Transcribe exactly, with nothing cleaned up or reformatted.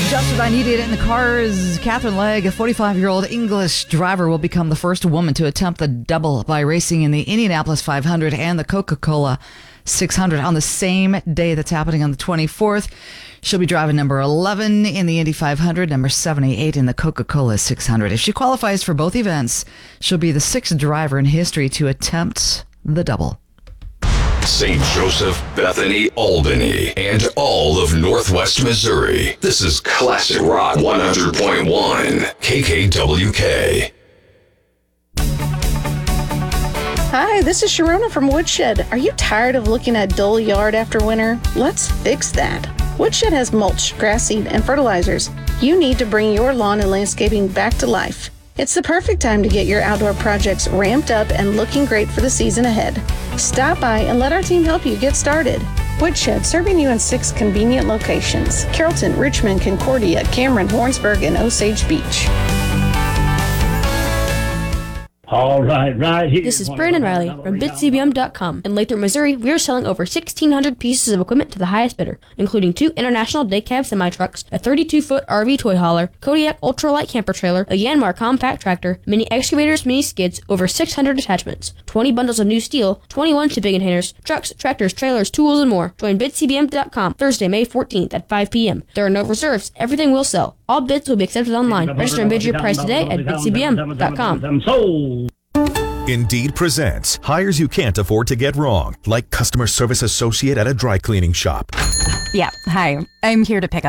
Just what I needed in the cars. Catherine Legg, a forty-five-year-old English driver, will become the first woman to attempt the double by racing in the Indianapolis five hundred and the Coca-Cola six hundred on the same day. That's happening on the twenty-fourth. She'll be driving number eleven in the Indy five hundred, number seventy-eight in the Coca-Cola six hundred. If she qualifies for both events, she'll be the sixth driver in history to attempt the double. Saint Joseph, Bethany, Albany, and all of Northwest Missouri. This is Classic Rock one hundred point one, K K W K. Hi, this is Sharona from Woodshed. Are you tired of looking at dull yard after winter? Let's fix that. Woodshed has mulch, grass seed, and fertilizers. You need to bring your lawn and landscaping back to life. It's the perfect time to get your outdoor projects ramped up and looking great for the season ahead. Stop by and let our team help you get started. Woodshed, serving you in six convenient locations: Carrollton, Richmond, Concordia, Cameron, Warrensburg, and Osage Beach. All right, right here. This is Brandon Riley from Bit C B M dot com. In Lathrop, Missouri, we are selling over sixteen hundred pieces of equipment to the highest bidder, including two International Day Cab semi-trucks, a thirty-two foot R V toy hauler, Kodiak ultralight camper trailer, a Yanmar compact tractor, mini excavators, mini skids, over six hundred attachments, twenty bundles of new steel, twenty-one shipping containers, trucks, tractors, trailers, tools, and more. Join Bit C B M dot com Thursday, May fourteenth at five p.m. There are no reserves. Everything will sell. All bids will be accepted online. Register and bid your price today at Bit C B M dot com. Indeed presents hires you can't afford to get wrong, like customer service associate at a dry cleaning shop. Yeah, hi. I'm here to pick up